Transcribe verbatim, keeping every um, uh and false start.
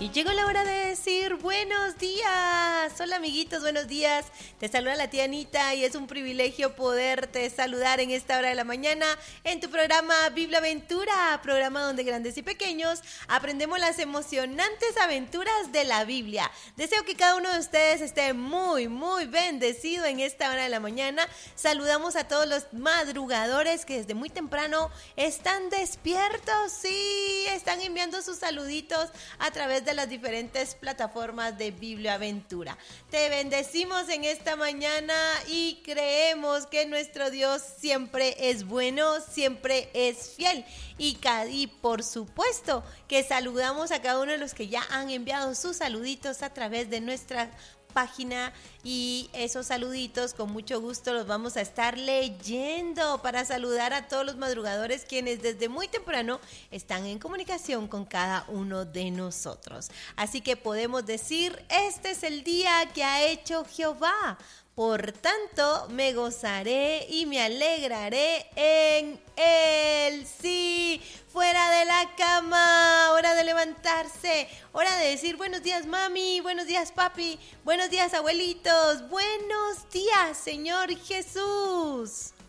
Y llegó la hora de decir buenos días. Hola amiguitos, buenos días. Te saluda la tía Anita y es un privilegio poderte saludar en esta hora de la mañana en tu programa Biblia Aventura, programa donde grandes y pequeños aprendemos las emocionantes aventuras de la Biblia. Deseo que cada uno de ustedes esté muy, muy bendecido en esta hora de la mañana. Saludamos a todos los madrugadores que desde muy temprano están despiertos. Sí, están enviando sus saluditos a través de las diferentes plataformas de Biblia Aventura. Te bendecimos en esta mañana y creemos que nuestro Dios siempre es bueno, siempre es fiel. Y, y por supuesto que saludamos a cada uno de los que ya han enviado sus saluditos a través de nuestra página, y esos saluditos con mucho gusto los vamos a estar leyendo para saludar a todos los madrugadores quienes desde muy temprano están en comunicación con cada uno de nosotros. Así que podemos decir, este es el día que ha hecho Jehová. Por tanto, me gozaré y me alegraré en él. Sí, fuera de la cama, hora de levantarse, hora de decir buenos días mami, buenos días papi, buenos días abuelitos, buenos días Señor Jesús.